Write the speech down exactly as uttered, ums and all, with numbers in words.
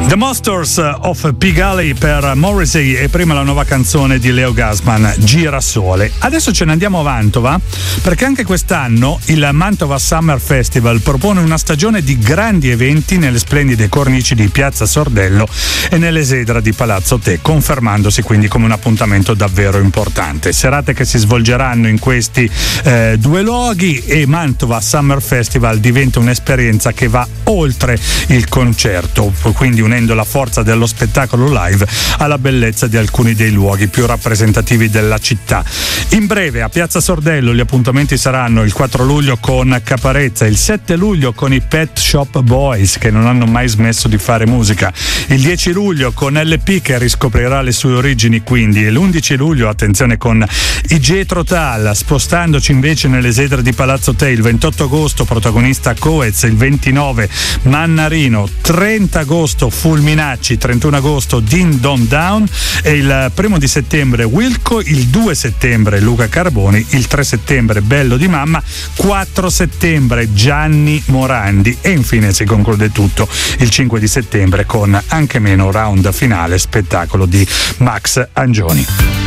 The Monsters of Pig Alley per Morrissey e prima la nuova canzone di Leo Gassman, Girasole. Adesso ce ne andiamo a Mantova, perché anche quest'anno il Mantova Summer Festival propone una stagione di grandi eventi nelle splendide cornici di Piazza Sordello e nell'Esedra di Palazzo Te, confermandosi quindi come un appuntamento davvero importante. Serate che si svolgeranno in questi eh, due luoghi, e Mantova Summer Festival diventa un'esperienza che va oltre il concerto, quindi unendo la forza dello spettacolo live alla bellezza di alcuni dei luoghi più rappresentativi della città. In breve, a Piazza Sordello gli appuntamenti saranno il quattro luglio con Caparezza, il sette luglio con i Pet Shop Boys, che non hanno mai smesso di fare musica, il dieci luglio con L P, che riscoprirà le sue origini quindi, e l'undici luglio, attenzione, con i Jethro Tull. Spostandoci invece nell'Esedra di Palazzo Te, il ventotto agosto protagonista Coez, il ventinove Mannarino, trenta agosto Fulminacci, trentuno agosto Din Don Down, e il primo di settembre Wilco, il due settembre Luca Carboni, il tre settembre Bello di Mamma, quattro settembre Gianni Morandi, e infine si conclude tutto il cinque di settembre con anche meno round finale, spettacolo di Max Angioni.